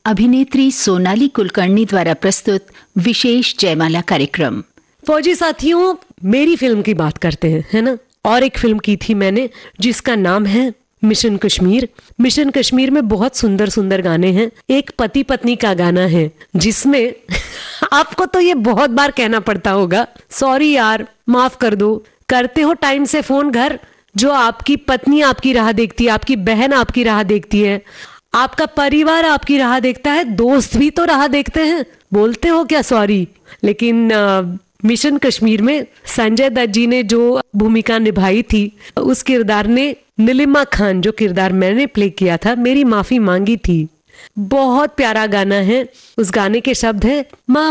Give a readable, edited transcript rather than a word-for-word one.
अभिनेत्री सोनाली कुलकर्णी द्वारा प्रस्तुत विशेष जयमाला कार्यक्रम। फौजी साथियों, मेरी फिल्म की बात करते हैं, है ना। और एक फिल्म की थी मैंने जिसका नाम है मिशन कश्मीर। मिशन कश्मीर में बहुत सुंदर सुंदर गाने हैं। एक पति पत्नी का गाना है जिसमें आपको तो ये बहुत बार कहना पड़ता होगा, सॉरी यार, माफ कर दो, करते हो टाइम से फोन घर। जो आपकी पत्नी आपकी राह देखती है, आपकी बहन आपकी राह देखती है, आपका परिवार आपकी राह देखता है, दोस्त भी तो राह देखते हैं, बोलते हो क्या सॉरी। लेकिन मिशन कश्मीर में संजय दत्त जी ने जो भूमिका निभाई थी, उस किरदार ने नीलिमा खान, जो किरदार मैंने प्ले किया था, मेरी माफी मांगी थी। बहुत प्यारा गाना है। उस गाने के शब्द है, माँ